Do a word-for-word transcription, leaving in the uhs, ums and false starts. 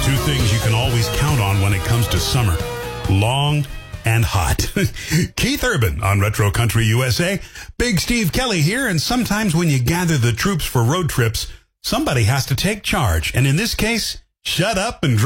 Two things you can always count on when it comes to summer. Long and hot. Keith Urban on Retro Country U S A. Big Steve Kelly here, and sometimes when you gather the troops for road trips, somebody has to take charge. And in this case, shut up and drive.